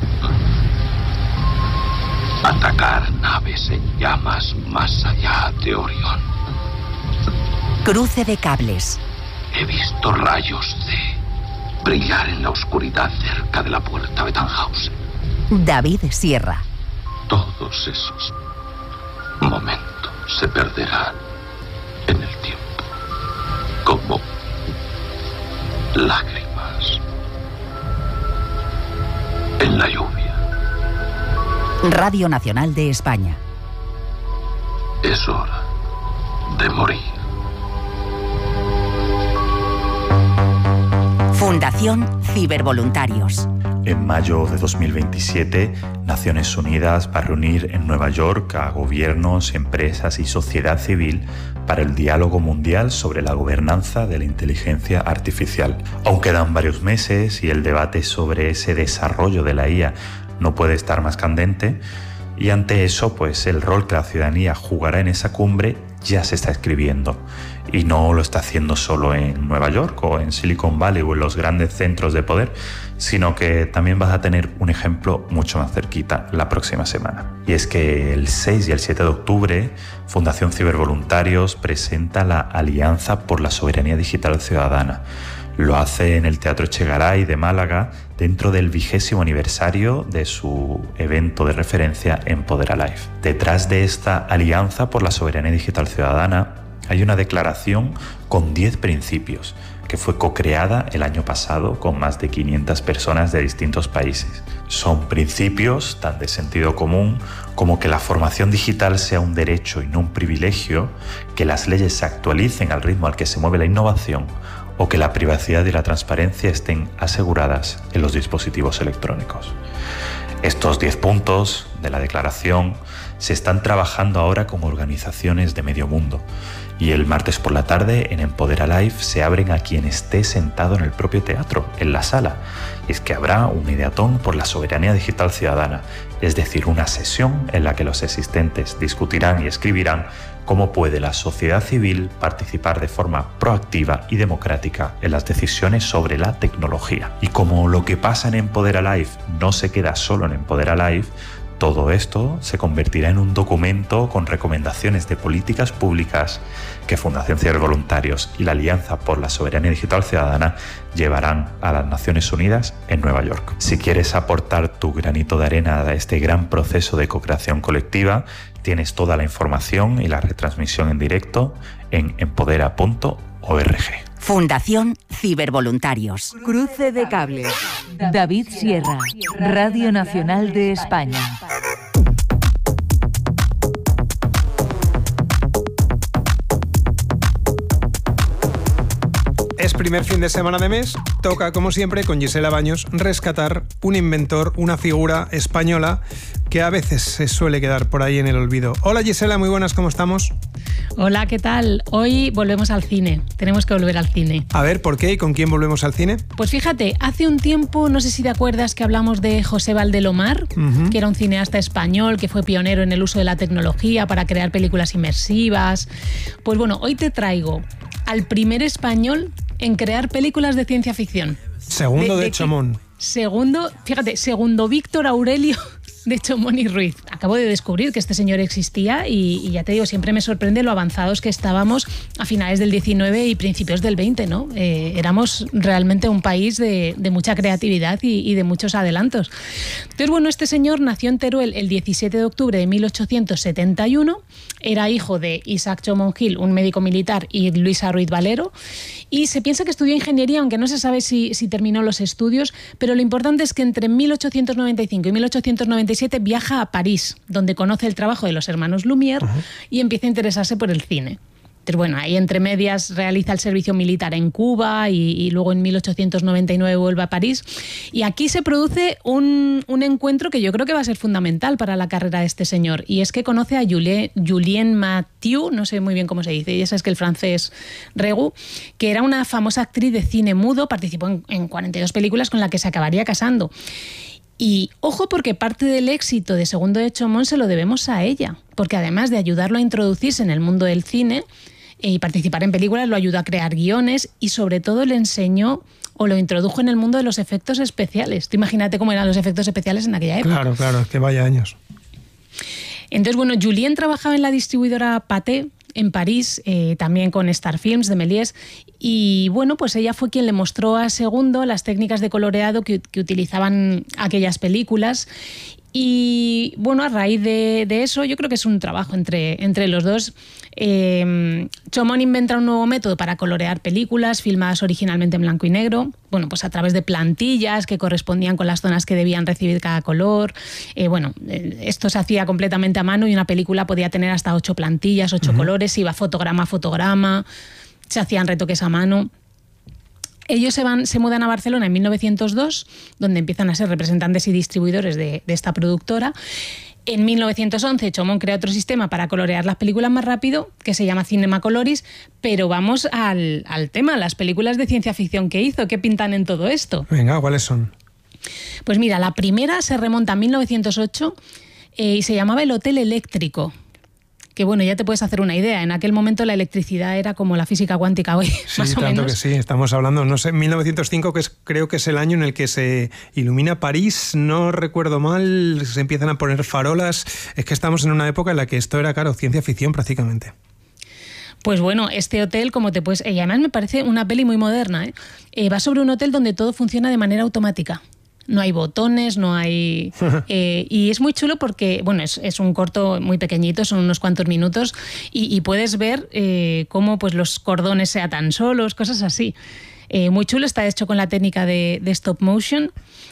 Atacar naves en llamas más allá de Orión. Cruce de cables. He visto rayos de brillar en la oscuridad cerca de la puerta de Tannhausen. David Sierra. Todos esos momentos se perderán en el tiempo, como lágrimas en la lluvia. Radio Nacional de España. Es hora de morir. Fundación Cibervoluntarios. En mayo de dos mil veintisiete, Naciones Unidas va a reunir en Nueva York a gobiernos, empresas y sociedad civil para el diálogo mundial sobre la gobernanza de la inteligencia artificial. Aún quedan varios meses y el debate sobre ese desarrollo de la I A no puede estar más candente, y ante eso, pues el rol que la ciudadanía jugará en esa cumbre ya se está escribiendo. Y no lo está haciendo solo en Nueva York o en Silicon Valley o en los grandes centros de poder, sino que también vas a tener un ejemplo mucho más cerquita la próxima semana. Y es que el seis y el siete de octubre, Fundación Cibervoluntarios presenta la Alianza por la Soberanía Digital Ciudadana. Lo hace en el Teatro Echegaray de Málaga dentro del vigésimo aniversario de su evento de referencia Empodera Live. Detrás de esta Alianza por la Soberanía Digital Ciudadana hay una declaración con diez principios que fue co-creada el año pasado con más de quinientas personas de distintos países. Son principios tan de sentido común como que la formación digital sea un derecho y no un privilegio, que las leyes se actualicen al ritmo al que se mueve la innovación, o que la privacidad y la transparencia estén aseguradas en los dispositivos electrónicos. Estos diez puntos de la declaración se están trabajando ahora con organizaciones de medio mundo, y el martes por la tarde en Empodera Live se abren a quien esté sentado en el propio teatro, en la sala. Y es que habrá un ideatón por la soberanía digital ciudadana, es decir, una sesión en la que los asistentes discutirán y escribirán cómo puede la sociedad civil participar de forma proactiva y democrática en las decisiones sobre la tecnología. Y como lo que pasa en Empodera Live no se queda solo en Empodera Live, todo esto se convertirá en un documento con recomendaciones de políticas públicas que Fundación Cibervoluntarios y la Alianza por la Soberanía Digital Ciudadana llevarán a las Naciones Unidas en Nueva York. Si quieres aportar tu granito de arena a este gran proceso de co-creación colectiva, tienes toda la información y la retransmisión en directo en empodera punto org. Fundación Cibervoluntarios. Cruce de cables. David Sierra, Radio Nacional de España. Es primer fin de semana de mes, toca como siempre con Gisela Baños rescatar un inventor, una figura española que a veces se suele quedar por ahí en el olvido. Hola Gisela, muy buenas, ¿cómo estamos? Hola, ¿qué tal? Hoy volvemos al cine, tenemos que volver al cine. A ver, ¿por qué y con quién volvemos al cine? Pues fíjate, hace un tiempo, no sé si te acuerdas que hablamos de José Valdelomar, uh-huh. que era un cineasta español que fue pionero en el uso de la tecnología para crear películas inmersivas. Pues bueno, hoy te traigo al primer español en crear películas de ciencia ficción. Segundo de, de Chomón. Segundo, fíjate, segundo Víctor Aurelio de Chomón y Ruiz. Acabo de descubrir que este señor existía y, y ya te digo, siempre me sorprende lo avanzados que estábamos a finales del diecinueve y principios del veinte, ¿no? Eh, éramos realmente un país de, de mucha creatividad y, y de muchos adelantos. Entonces, bueno, este señor nació en Teruel el diecisiete de octubre de mil ochocientos setenta y uno, era hijo de Isaac Chomón Gil, un médico militar, y Luisa Ruiz Valero, y se piensa que estudió ingeniería, aunque no se sabe si, si terminó los estudios, pero lo importante es que entre mil ochocientos noventa y cinco y mil ochocientos noventa y siete viaja a París, donde conoce el trabajo de los hermanos Lumière uh-huh. y empieza a interesarse por el cine. Entonces, bueno, ahí entre medias realiza el servicio militar en Cuba y, y luego en mil ochocientos noventa y nueve vuelve a París. Y aquí se produce un, un encuentro que yo creo que va a ser fundamental para la carrera de este señor. Y es que conoce a Julien, Julien Mathieu, no sé muy bien cómo se dice, y esa es que el francés Regu, que era una famosa actriz de cine mudo, participó en, en cuarenta y dos películas con la que se acabaría casando. Y ojo, porque parte del éxito de Segundo de Chaumont se lo debemos a ella, porque además de ayudarlo a introducirse en el mundo del cine y participar en películas, lo ayudó a crear guiones y sobre todo le enseñó o lo introdujo en el mundo de los efectos especiales. Tú imagínate cómo eran los efectos especiales en aquella época. Claro, claro, es que vaya años. Entonces, bueno, Julien trabajaba en la distribuidora Pathé en París, eh, también con Star Films de Méliès, y bueno, pues ella fue quien le mostró a Segundo las técnicas de coloreado que, que utilizaban aquellas películas. Y bueno, a raíz de, de eso, yo creo que es un trabajo entre, entre los dos. Eh, Chaumont inventa un nuevo método para colorear películas filmadas originalmente en blanco y negro, bueno, pues a través de plantillas que correspondían con las zonas que debían recibir cada color. Eh, bueno, eh, esto se hacía completamente a mano y una película podía tener hasta ocho plantillas, ocho uh-huh. colores, iba fotograma a fotograma, se hacían retoques a mano. Ellos se, van, se mudan a Barcelona en mil novecientos dos, donde empiezan a ser representantes y distribuidores de, de esta productora. En mil novecientos once, Chaumont crea otro sistema para colorear las películas más rápido, que se llama Cinema Coloris, pero vamos al, al tema, las películas de ciencia ficción que hizo, ¿qué pintan en todo esto? Venga, ¿cuáles son? Pues mira, la primera se remonta a mil novecientos ocho eh, y se llamaba El Hotel Eléctrico. Que bueno, ya te puedes hacer una idea. En aquel momento la electricidad era como la física cuántica hoy, sí, más o tanto menos. Que sí, estamos hablando, no sé, mil novecientos cinco, que es, creo que es el año en el que se ilumina París, no recuerdo mal, se empiezan a poner farolas. Es que estamos en una época en la que esto era, claro, ciencia ficción prácticamente. Pues bueno, este hotel, como te puedes... Y además me parece una peli muy moderna, ¿eh? Eh, va sobre un hotel donde todo funciona de manera automática. No hay botones, no hay... Eh, y es muy chulo porque, bueno, es, es un corto muy pequeñito, son unos cuantos minutos, y, y puedes ver eh, cómo pues, los cordones se atan solos, cosas así. Eh, muy chulo, está hecho con la técnica de, de stop motion.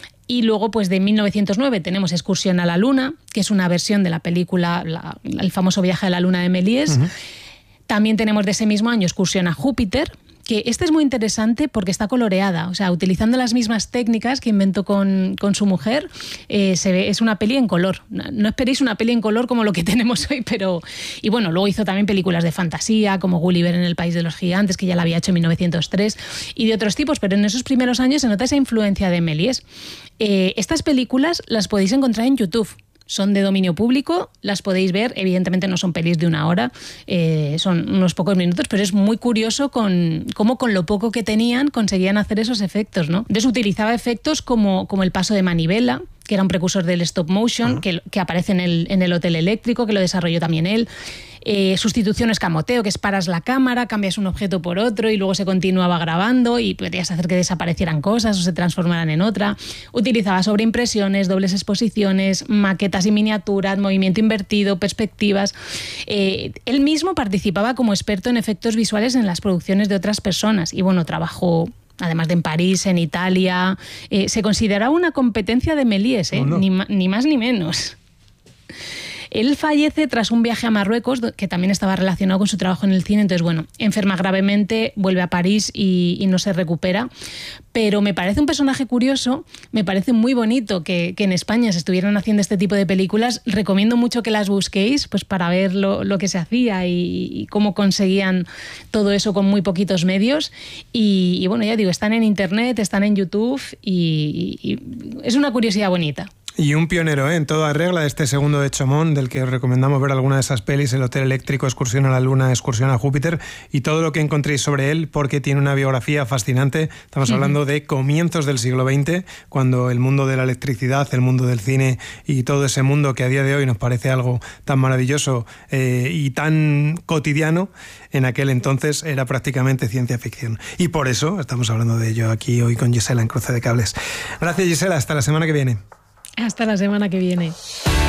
Y luego, pues de mil novecientos nueve tenemos Excursión a la Luna, que es una versión de la película, la, el famoso Viaje a la Luna de Méliès. Uh-huh. También tenemos de ese mismo año Excursión a Júpiter, que este es muy interesante porque está coloreada, o sea, utilizando las mismas técnicas que inventó con, con su mujer, eh, se ve, es una peli en color. No esperéis una peli en color como lo que tenemos hoy, pero... Y bueno, luego hizo también películas de fantasía, como Gulliver en el País de los Gigantes, que ya la había hecho en mil novecientos tres, y de otros tipos, pero en esos primeros años se nota esa influencia de Méliès. Eh, estas películas las podéis encontrar en YouTube. Son de dominio público, las podéis ver, evidentemente no son pelis de una hora, eh, son unos pocos minutos, pero es muy curioso con cómo con lo poco que tenían conseguían hacer esos efectos, ¿no? Entonces utilizaba efectos como, como el paso de manivela, que era un precursor del stop motion, uh-huh. que, que aparece en el, en el Hotel Eléctrico, que lo desarrolló también él. Eh, sustitución escamoteo, que es paras la cámara, cambias un objeto por otro y luego se continuaba grabando y podías hacer que desaparecieran cosas o se transformaran en otra. Utilizaba sobreimpresiones, dobles exposiciones, maquetas y miniaturas, movimiento invertido, perspectivas. Eh, él mismo participaba como experto en efectos visuales en las producciones de otras personas y bueno, trabajó... Además de en París, en Italia, eh, se consideraba una competencia de Méliès, ¿eh? No, no. Ni, ni más ni menos. Él fallece tras un viaje a Marruecos, que también estaba relacionado con su trabajo en el cine. Entonces, bueno, enferma gravemente, vuelve a París y, y no se recupera. Pero me parece un personaje curioso, me parece muy bonito que, que en España se estuvieran haciendo este tipo de películas. Recomiendo mucho que las busquéis pues para ver lo, lo que se hacía y, y cómo conseguían todo eso con muy poquitos medios. Y, y bueno, ya digo, están en internet, están en YouTube y, y, y es una curiosidad bonita. Y un pionero, ¿eh? En toda regla de este Segundo de Chaumont, del que os recomendamos ver alguna de esas pelis, El Hotel Eléctrico, Excursión a la Luna, Excursión a Júpiter, y todo lo que encontréis sobre él, porque tiene una biografía fascinante. Estamos uh-huh. hablando de comienzos del siglo veinte, cuando el mundo de la electricidad, el mundo del cine y todo ese mundo que a día de hoy nos parece algo tan maravilloso eh, y tan cotidiano, en aquel entonces era prácticamente ciencia ficción. Y por eso estamos hablando de ello aquí hoy con Gisela en Cruce de Cables. Gracias, Gisela. Hasta la semana que viene. Hasta la semana que viene.